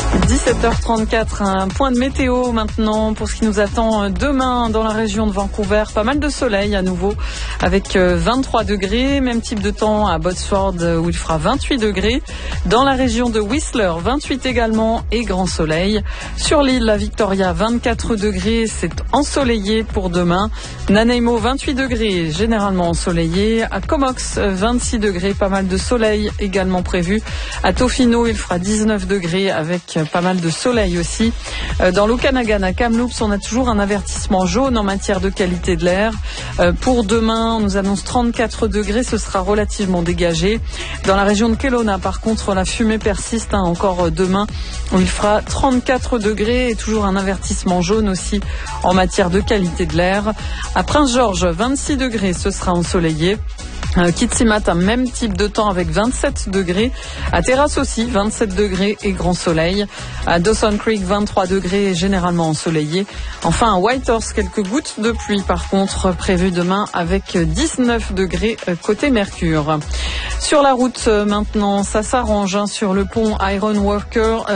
17h34, un point de météo maintenant pour ce qui nous attend demain dans la région de Vancouver. Pas mal de soleil à nouveau avec 23 degrés, même type de temps à Botsford où il fera 28 degrés. Dans la région de Whistler, 28 également et grand soleil. Sur l'île la Victoria, 24 degrés, c'est ensoleillé pour demain. Nanaimo, 28 degrés, généralement ensoleillé. À Comox, 26 degrés, pas mal de soleil également prévu. À Tofino, il fera 19 degrés avec pas mal de soleil aussi. Dans l'Okanagan, à Kamloops, on a toujours un avertissement jaune en matière de qualité de l'air. Pour demain, on nous annonce 34 degrés, ce sera relativement dégagé. Dans la région de Kelowna, par contre, la fumée persiste encore demain, où il fera 34 degrés et toujours un avertissement jaune aussi en matière de qualité de l'air. À Prince-Georges, 26 degrés, ce sera ensoleillé. Kitimat, même type de temps avec 27 degrés. À Terrasse aussi, 27 degrés et grand soleil. À Dawson Creek, 23 degrés et généralement ensoleillé. Enfin, à Whitehorse, quelques gouttes de pluie par contre prévues demain avec 19 degrés côté Mercure. Sur la route maintenant, ça s'arrange sur le pont Iron Worker.